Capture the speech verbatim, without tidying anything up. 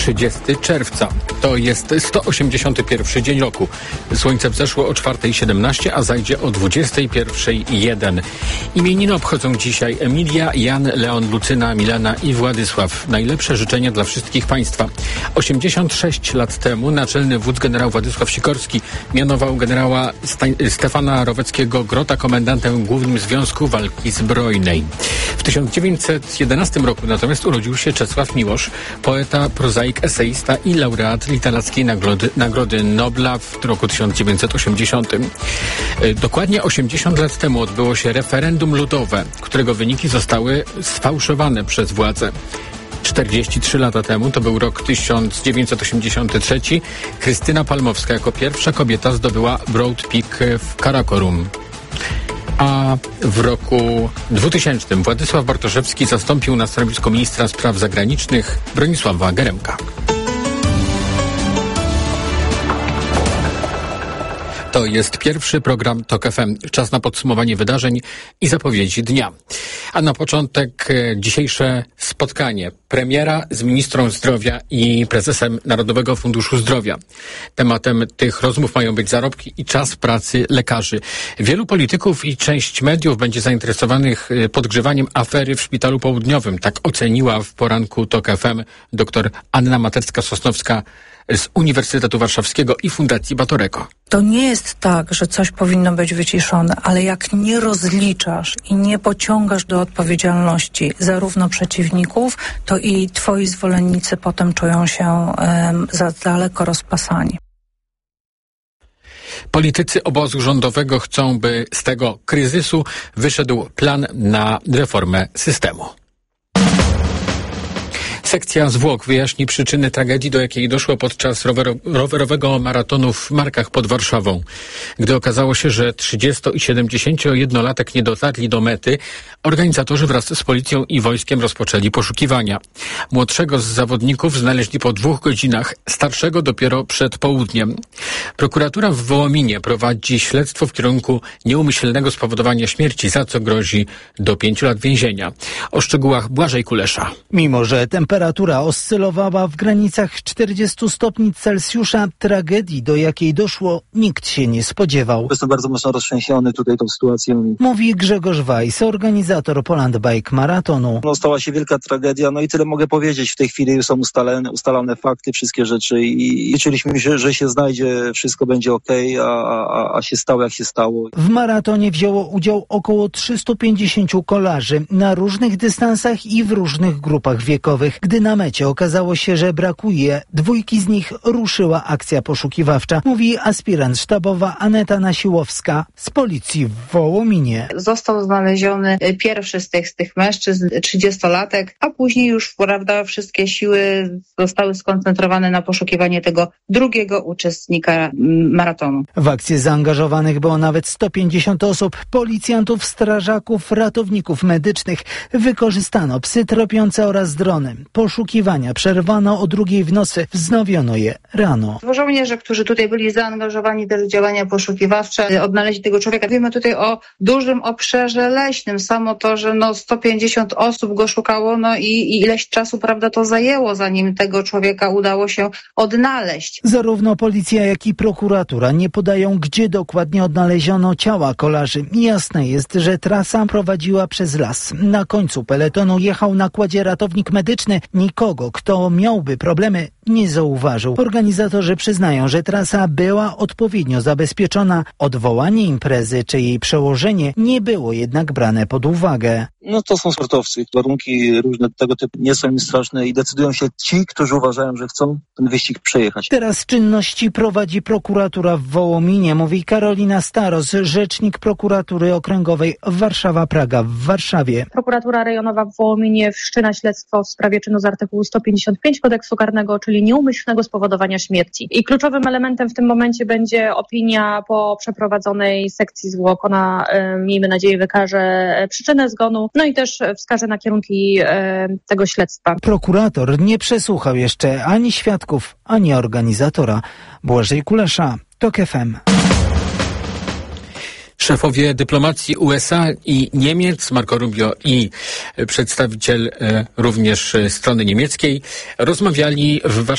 trzydziestego czerwca. To jest sto osiemdziesiąty pierwszy dzień roku. Słońce wzeszło o czwartej siedemnaście, a zajdzie o dwudziestej pierwszej jeden. Imieniny obchodzą dzisiaj Emilia, Jan, Leon, Lucyna, Milena i Władysław. Najlepsze życzenia dla wszystkich państwa. osiemdziesiąt sześć lat temu naczelny wódz generał Władysław Sikorski mianował generała Stań- Stefana Roweckiego-Grota komendantem głównym Związku Walki Zbrojnej. W tysiąc dziewięćset jedenastym roku natomiast urodził się Czesław Miłosz, poeta, prozaik, eseista i laureat literackiej Nagrody, Nagrody Nobla w roku tysiąc dziewięćset osiemdziesiątym. Dokładnie osiemdziesiąt lat temu odbyło się referendum ludowe, którego wyniki zostały sfałszowane przez władze. czterdzieści trzy lata temu, to był rok tysiąc dziewięćset osiemdziesiąty trzeci, Krystyna Palmowska jako pierwsza kobieta zdobyła Broad Peak w Karakorum. A w roku dwutysięcznym Władysław Bartoszewski zastąpił na stanowisku ministra spraw zagranicznych Bronisława Geremka. To jest pierwszy program TOK F M. Czas na podsumowanie wydarzeń i zapowiedzi dnia. A na początek dzisiejsze spotkanie premiera z ministrą zdrowia i prezesem Narodowego Funduszu Zdrowia. Tematem tych rozmów mają być zarobki i czas pracy lekarzy. Wielu polityków i część mediów będzie zainteresowanych podgrzewaniem afery w Szpitalu Południowym. Tak oceniła w poranku TOK F M dr Anna Matecka-Sosnowska z Uniwersytetu Warszawskiego i Fundacji Batorego. To nie jest tak, że coś powinno być wyciszone, ale jak nie rozliczasz i nie pociągasz do odpowiedzialności zarówno przeciwników, to i twoi zwolennicy potem czują się um, za daleko rozpasani. Politycy obozu rządowego chcą, by z tego kryzysu wyszedł plan na reformę systemu. Sekcja zwłok wyjaśni przyczyny tragedii, do jakiej doszło podczas rowero- rowerowego maratonu w Markach pod Warszawą. Gdy okazało się, że trzydziesto- i siedemdziesięciojednolatek nie dotarli do mety, organizatorzy wraz z policją i wojskiem rozpoczęli poszukiwania. Młodszego z zawodników znaleźli po dwóch godzinach, starszego dopiero przed południem. Prokuratura w Wołominie prowadzi śledztwo w kierunku nieumyślnego spowodowania śmierci, za co grozi do pięciu lat więzienia. O szczegółach Błażej Kulesza. Mimo że temperatura oscylowała w granicach czterdziestu stopni Celsjusza, tragedii, do jakiej doszło, nikt się nie spodziewał. Jestem bardzo mocno roztrzęsiony tutaj tą sytuacją. Mówi Grzegorz Wajs, organizator Poland Bike Maratonu. No, stała się wielka tragedia, no i tyle mogę powiedzieć. W tej chwili są ustalone, ustalone fakty, wszystkie rzeczy i liczyliśmy się, że się znajdzie, wszystko będzie okej, okay, a, a, a się stało jak się stało. W maratonie wzięło udział około trzystu pięćdziesięciu kolarzy na różnych dystansach i w różnych grupach wiekowych. Gdy na mecie okazało się, że brakuje dwójki z nich, ruszyła akcja poszukiwawcza, mówi aspirant sztabowa Aneta Nasiłowska z policji w Wołominie. Został znaleziony pierwszy z tych, z tych mężczyzn, trzydziestolatek, a później już, prawda, wszystkie siły zostały skoncentrowane na poszukiwanie tego drugiego uczestnika maratonu. W akcję zaangażowanych było nawet sto pięćdziesiąt osób, policjantów, strażaków, ratowników medycznych. Wykorzystano psy tropiące oraz drony. Poszukiwania przerwano o drugiej w nocy, wznowiono je rano. Żołnierze, którzy tutaj byli zaangażowani też w działania poszukiwawcze, odnaleźli tego człowieka. Wiemy tutaj o dużym obszarze leśnym. Samo to, że no sto pięćdziesiąt osób go szukało, no i, i ileś czasu, prawda, to zajęło, zanim tego człowieka udało się odnaleźć. Zarówno policja, jak i prokuratura nie podają, gdzie dokładnie odnaleziono ciała kolarzy. Jasne jest, że trasa prowadziła przez las. Na końcu peletonu jechał na kładzie ratownik medyczny. Nikogo, kto miałby problemy, nie zauważył. Organizatorzy przyznają, że trasa była odpowiednio zabezpieczona. Odwołanie imprezy czy jej przełożenie nie było jednak brane pod uwagę. No to są sportowcy. Warunki różne tego typu nie są im straszne i decydują się ci, którzy uważają, że chcą ten wyścig przejechać. Teraz czynności prowadzi prokuratura w Wołominie, mówi Karolina Staros, rzecznik prokuratury okręgowej Warszawa-Praga w Warszawie. Prokuratura rejonowa w Wołominie wszczyna śledztwo w sprawie czynu z artykułu sto pięćdziesiąt pięć kodeksu karnego, czyli nieumyślnego spowodowania śmierci. I kluczowym elementem w tym momencie będzie opinia po przeprowadzonej sekcji zwłok. Ona, miejmy nadzieję, wykaże przyczynę zgonu, no i też wskaże na kierunki tego śledztwa. Prokurator nie przesłuchał jeszcze ani świadków, ani organizatora. Błażej Kulesza, TOK F M. Szefowie dyplomacji U S A i Niemiec, Marco Rubio i przedstawiciel również strony niemieckiej, rozmawiali w Warszawie